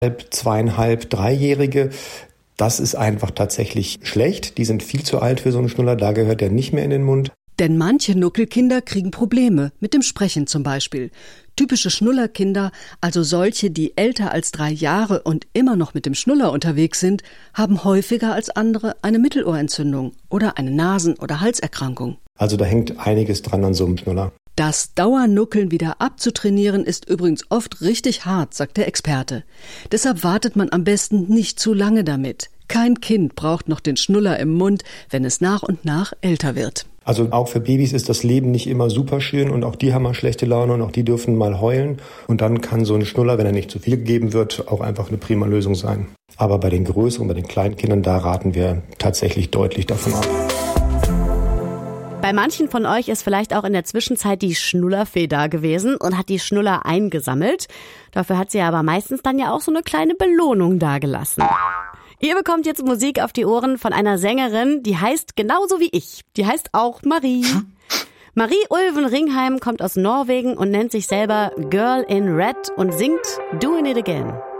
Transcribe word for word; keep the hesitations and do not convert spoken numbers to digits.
zweieinhalb, dreijährige. Das ist einfach tatsächlich schlecht. Die sind viel zu alt für so einen Schnuller, da gehört der nicht mehr in den Mund. Denn manche Nuckelkinder kriegen Probleme, mit dem Sprechen zum Beispiel. Typische Schnullerkinder, also solche, die älter als drei Jahre und immer noch mit dem Schnuller unterwegs sind, haben häufiger als andere eine Mittelohrentzündung oder eine Nasen- oder Halserkrankung. Also da hängt einiges dran an so einem Schnuller. Das Dauernuckeln wieder abzutrainieren ist übrigens oft richtig hart, sagt der Experte. Deshalb wartet man am besten nicht zu lange damit. Kein Kind braucht noch den Schnuller im Mund, wenn es nach und nach älter wird. Also auch für Babys ist das Leben nicht immer super schön und auch die haben mal schlechte Laune und auch die dürfen mal heulen. Und dann kann so ein Schnuller, wenn er nicht zu viel gegeben wird, auch einfach eine prima Lösung sein. Aber bei den größeren, bei den kleinen Kindern, da raten wir tatsächlich deutlich davon ab. Bei manchen von euch ist vielleicht auch in der Zwischenzeit die Schnullerfee da gewesen und hat die Schnuller eingesammelt. Dafür hat sie aber meistens dann ja auch so eine kleine Belohnung dagelassen. Ihr bekommt jetzt Musik auf die Ohren von einer Sängerin, die heißt genauso wie ich. Die heißt auch Marie. Marie Ulven Ringheim kommt aus Norwegen und nennt sich selber Girl in Red und singt Doing It Again.